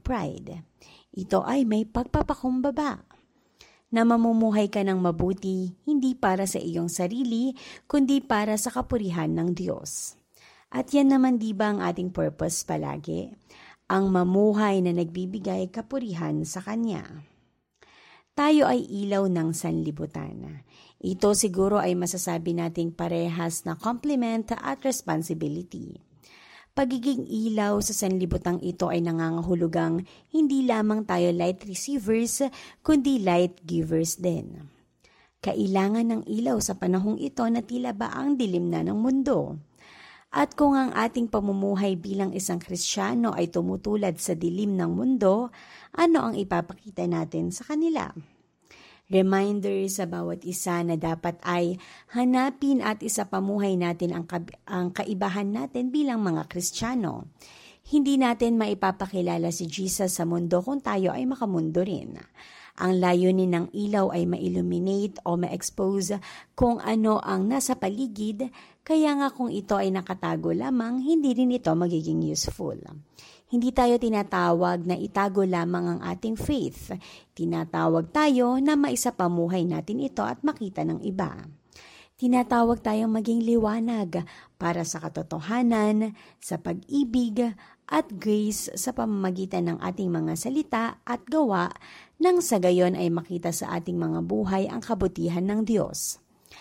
pride. Ito ay may pagpapakumbaba. Na mamumuhay ka ng mabuti, hindi para sa iyong sarili, kundi para sa kapurihan ng Diyos. At yan naman di ba ang ating purpose palagi? Ang mamuhay na nagbibigay kapurihan sa Kanya. Tayo ay ilaw ng sanlibutan. Ito siguro ay masasabi nating parehas na complement at responsibility. Pagiging ilaw sa sanlibutang ito ay nangangahulugang hindi lamang tayo light receivers, kundi light givers din. Kailangan ng ilaw sa panahong ito na tila ba ang dilim na ng mundo. At kung ang ating pamumuhay bilang isang Kristiyano ay tumutulad sa dilim ng mundo, ano ang ipapakita natin sa kanila? Reminder sa bawat isa na dapat ay hanapin at isapamuhay natin ang kaibahan natin bilang mga Kristiyano. Hindi natin maipapakilala si Jesus sa mundo kung tayo ay makamundo rin. Ang layunin ng ilaw ay ma-illuminate o ma-expose kung ano ang nasa paligid, kaya nga kung ito ay nakatago lamang, hindi rin ito magiging useful. Hindi tayo tinatawag na itago lamang ang ating faith. Tinatawag tayo na maisapamuhay natin ito at makita ng iba. Tinatawag tayong maging liwanag para sa katotohanan, sa pag-ibig at grace sa pamamagitan ng ating mga salita at gawa nang sa gayon ay makita sa ating mga buhay ang kabutihan ng Diyos.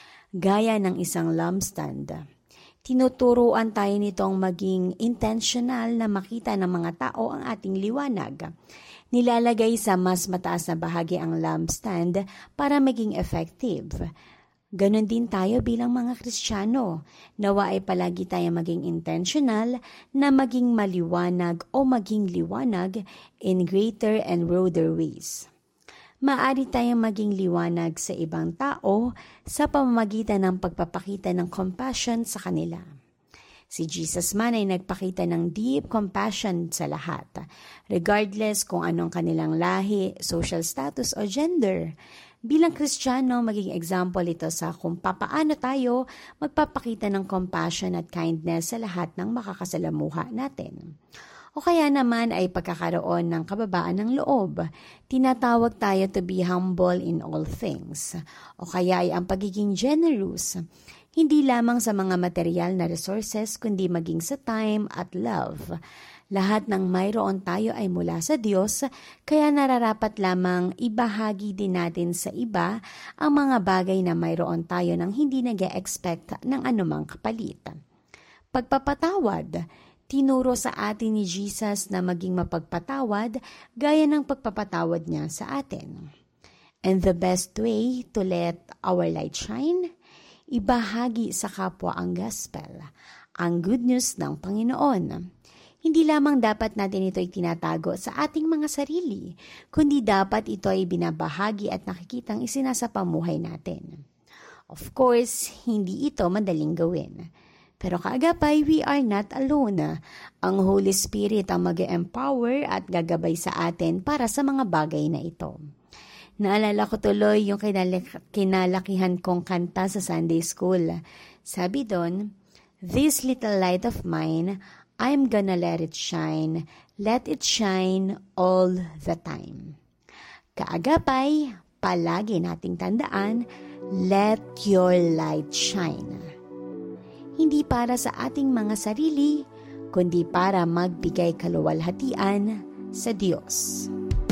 Gaya ng isang lampstand. Tinuturuan tayo nitong maging intentional na makita ng mga tao ang ating liwanag. Nilalagay sa mas mataas na bahagi ang lampstand para maging effective. Ganon din tayo bilang mga Kristiyano. Nawa ay palagi tayo maging intentional na maging maliwanag o maging liwanag in greater and broader ways. Maaari tayong maging liwanag sa ibang tao sa pamamagitan ng pagpapakita ng compassion sa kanila. Si Jesus man ay nagpakita ng deep compassion sa lahat, regardless kung anong kanilang lahi, social status o gender. Bilang Kristiyano, maging example ito sa kung papaano tayo magpapakita ng compassion at kindness sa lahat ng makakasalamuha natin. O kaya naman ay pagkakaroon ng kababaan ng loob. Tinatawag tayo to be humble in all things. O kaya ay ang pagiging generous. Hindi lamang sa mga material na resources, kundi maging sa time at love. Lahat ng mayroon tayo ay mula sa Diyos, kaya nararapat lamang ibahagi din natin sa iba ang mga bagay na mayroon tayo nang hindi nag-e-expect ng anumang kapalit. Pagpapatawad. Tinuro sa atin ni Jesus na maging mapagpatawad gaya ng pagpapatawad niya sa atin. And the best way to let our light shine, ibahagi sa kapwa ang gospel, ang good news ng Panginoon. Hindi lamang dapat natin ito itinatago sa ating mga sarili, kundi dapat ito ay binabahagi at nakikitang isinasapamuhay natin. Of course, hindi ito madaling gawin. Pero kaagapay, we are not alone. Ang Holy Spirit ang mag-empower at gagabay sa atin para sa mga bagay na ito. Naalala ko tuloy yung kinalakihan kong kanta sa Sunday School. Sabi doon, "This little light of mine, I'm gonna let it shine all the time." Kaagapay, palagi nating tandaan, let your light shine. Hindi para sa ating mga sarili, kundi para magbigay kaluwalhatian sa Diyos.